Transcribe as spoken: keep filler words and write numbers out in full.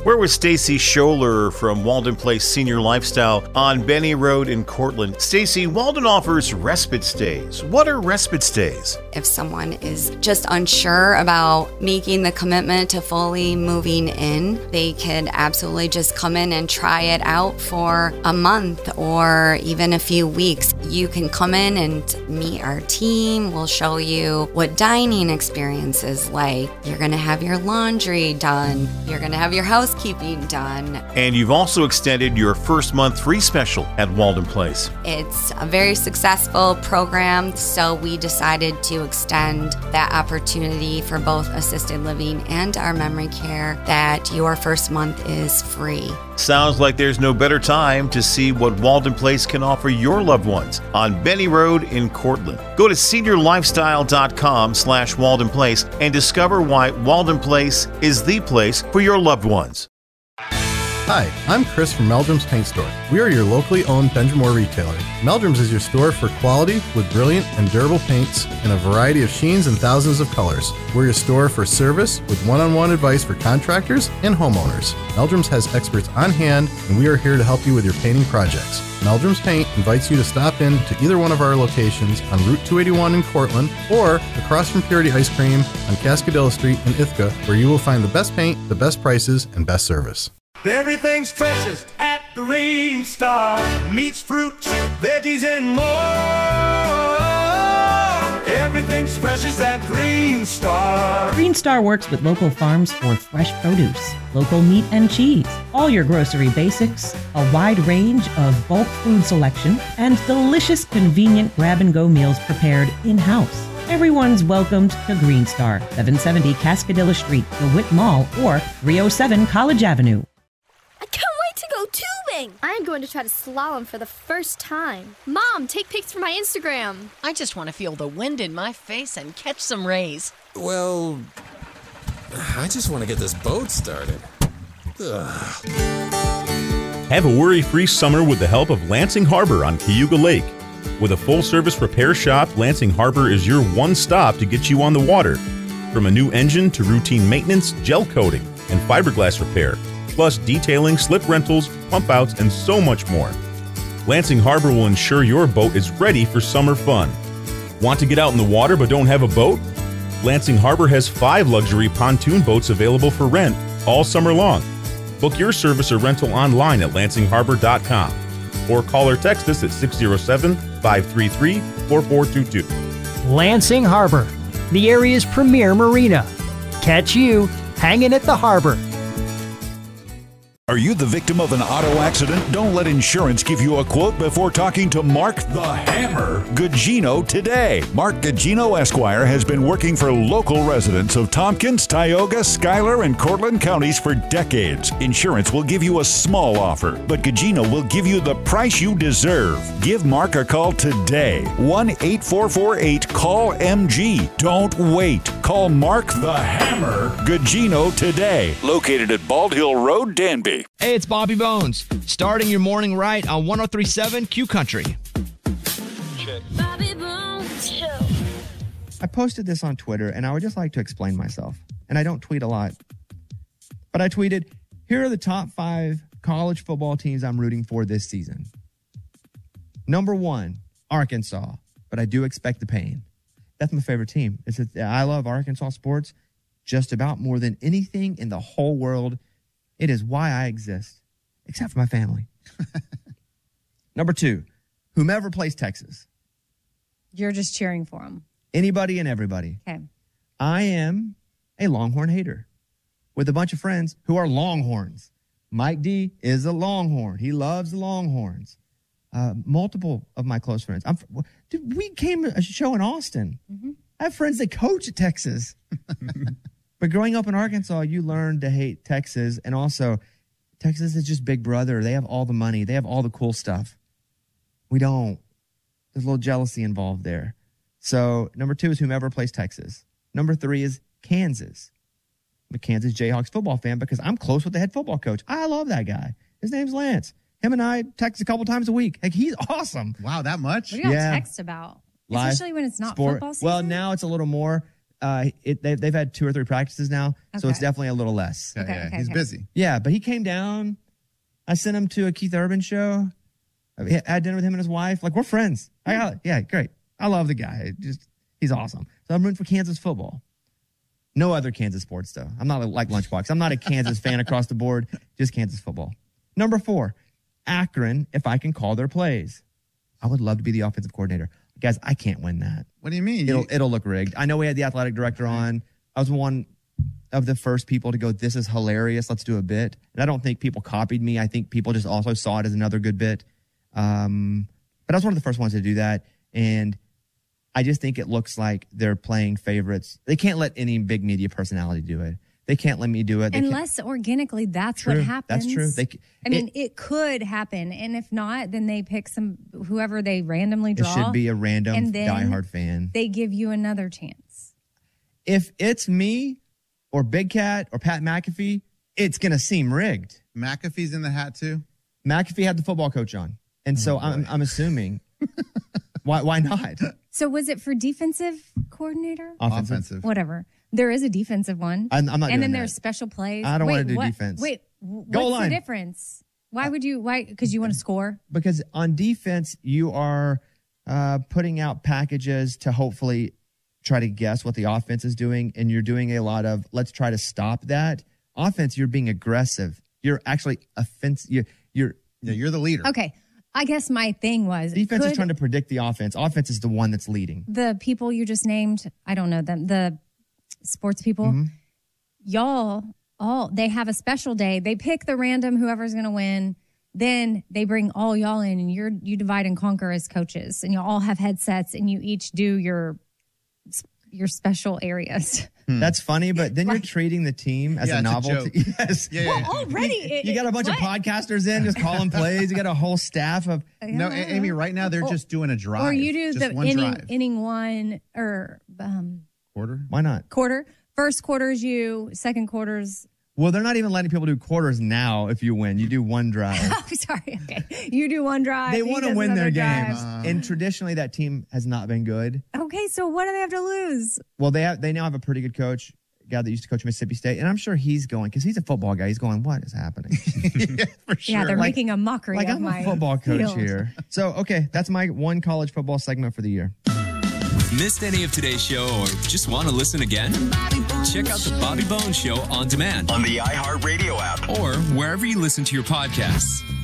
We're with Stacy Scholler from Walden Place Senior Lifestyle on Benny Road in Cortland. Stacy, Walden offers respite stays. What are respite stays? If someone is just unsure about making the commitment to fully moving in, they could absolutely just come in and try it out for a month or even a few weeks. You can come in and meet our team. We'll show you what dining experience is like. You're going to have your laundry done. You're going to have your housekeeping done. And you've also extended your first month free special at Walden Place. It's a very successful program, so we decided to extend that opportunity for both assisted living and our memory care, that your first month is free. Sounds like there's no better time to see what Walden Place can offer your loved ones on Benny Road in Cortland. Go to senior lifestyle dot com slash Walden Place and discover why Walden Place is the place for your loved ones. Hi, I'm Chris from Meldrum's Paint Store. We are your locally owned Benjamin retailer. Meldrum's is your store for quality with brilliant and durable paints in a variety of sheens and thousands of colors. We're your store for service with one-on-one advice for contractors and homeowners. Meldrum's has experts on hand, and we are here to help you with your painting projects. Meldrum's Paint invites you to stop in to either one of our locations on Route two eighty-one in Cortland or across from Purity Ice Cream on Cascadilla Street in Ithaca, where you will find the best paint, the best prices, and best service. Everything's freshest at the Green Star. Meats, fruits, veggies, and more. Everything's freshest at Green Star. Green Star works with local farms for fresh produce, local meat and cheese, all your grocery basics, a wide range of bulk food selection, and delicious, convenient grab-and-go meals prepared in-house. Everyone's welcomed to Green Star, seven seventy Cascadilla Street, DeWitt Mall, or three oh seven College Avenue. I can't wait to go tubing! I'm going to try to slalom for the first time. Mom, take pics for my Instagram. I just want to feel the wind in my face and catch some rays. Well, I just want to get this boat started. Ugh. Have a worry-free summer with the help of Lansing Harbor on Cayuga Lake. With a full-service repair shop, Lansing Harbor is your one stop to get you on the water. From a new engine to routine maintenance, gel coating, and fiberglass repair, plus detailing, slip rentals, pump outs, and so much more. Lansing Harbor will ensure your boat is ready for summer fun. Want to get out in the water but don't have a boat? Lansing Harbor has five luxury pontoon boats available for rent all summer long. Book your service or rental online at lansing harbor dot com or call or text us at six oh seven, five three three, four four two two. Lansing Harbor, the area's premier marina. Catch you hanging at the harbor. Are you the victim of an auto accident? Don't let insurance give you a quote before talking to Mark the Hammer Gugino today. Mark Gugino Esquire has been working for local residents of Tompkins, Tioga, Schuyler, and Cortland counties for decades. Insurance will give you a small offer, but Gugino will give you the price you deserve. Give Mark a call today. one eight four four eight call M G. Don't wait. Call Mark the Hammer Gugino today. Located at Bald Hill Road, Danby. Hey, it's Bobby Bones, starting your morning right on one oh three point seven Q Country. Bobby Bones Show. I posted this on Twitter, and I would just like to explain myself. And I don't tweet a lot. But I tweeted, here are the top five college football teams I'm rooting for this season. Number one, Arkansas, but I do expect the pain. That's my favorite team. It's a, I love Arkansas sports just about more than anything in the whole world. It is why I exist, except for my family. Number two, whomever plays Texas. You're just cheering for them. Anybody and everybody. Okay. I am a Longhorn hater with a bunch of friends who are Longhorns. Mike D is a Longhorn. He loves the Longhorns. Uh, multiple of my close friends. I'm, dude, we came to a show in Austin. Mm-hmm. I have friends that coach at Texas. But growing up in Arkansas, you learn to hate Texas. And also, Texas is just big brother. They have all the money. They have all the cool stuff. We don't. There's a little jealousy involved there. So number two is whomever plays Texas. Number three is Kansas. I'm a Kansas Jayhawks football fan because I'm close with the head football coach. I love that guy. His name's Lance. Him and I text a couple times a week. Like, he's awesome. Wow, that much? What do y'all Yeah. text about? Live Especially when it's not sport. football season? Well, now it's a little more. uh, it, they, they've had two or three practices now, so Okay. it's definitely a little less. Okay, yeah, okay, he's okay. busy. Yeah, but he came down. I sent him to a Keith Urban show. I had dinner with him and his wife. Like, we're friends. I got, yeah, great. I love the guy. Just he's awesome. So I'm rooting for Kansas football. No other Kansas sports, though. I'm not like Lunchbox. I'm not a Kansas fan across the board. Just Kansas football. Number four, Akron, if I can call their plays. I would love to be the offensive coordinator. Guys, I can't win that. What do you mean? It'll, You- it'll look rigged. I know we had the athletic director on. I was one of the first people to go, this is hilarious. Let's do a bit. And I don't think people copied me. I think people just also saw it as another good bit. Um, but I was one of the first ones to do that. And I just think it looks like they're playing favorites. They can't let any big media personality do it. They can't let me do it. They can't- Unless organically, that's True. what happens. That's true. They c- I mean, it- it, could happen, and if not, then they pick some whoever they randomly It draw. should be a random and then diehard fan. They give you another chance. If it's me or Big Cat or Pat McAfee, it's going to seem rigged. McAfee's in the hat too? McAfee had the football coach on. And so I'm, I'm assuming. why Why not? So was it for defensive coordinator? Offensive. Offensive. Whatever. There is a defensive one. I'm- I'm not And doing then that. there's special plays. I don't Wait, wanna do what- defense. Wait, w- Goal what's line. the difference? Why would you? Why? Because you want to score. Because on defense, you are uh, putting out packages to hopefully try to guess what the offense is doing. And you're doing a lot of, let's try to stop that. Offense, you're being aggressive. You're actually offensive. You're, you're, yeah, you're the leader. Okay. I guess my thing was Defense could is trying to predict the offense. Offense is the one that's leading. the people you just named. I don't know them. The sports people. Mm-hmm. Y'all all they have a special day. They pick the random whoever's going to win. Then they bring all y'all in, and you're you divide and conquer as coaches, and you all have headsets, and you each do your your special areas. That's funny, but then you're treating the team as Yeah, a it's a novelty. joke. Yes. Yeah, yeah, Well, yeah. already it, You got a bunch what? of podcasters in just calling plays. You got a whole staff of. No, A- Amy, right now they're Or- just doing a drive. or you do just the one inning drive. inning one or um, Quarter? Why not? quarter. First quarter's you. Second quarter's. Well, they're not even letting people do quarters now if you win. You do one drive. Oh, sorry. Okay, you do one drive. They he want to does win their another games. drive. and traditionally, that team has not been good. Okay, so what do they have to lose? Well, they have, they now have a pretty good coach, a guy that used to coach Mississippi State. And I'm sure he's going, because he's a football guy. He's going, what is happening? For Yeah, they're Like- making a mockery like, of I'm my a football coach field. here. So, okay, that's my one college football segment for the year. Missed any of today's show or just want to listen again? Check out the Bobby Bones Show on demand on the iHeartRadio app or wherever you listen to your podcasts.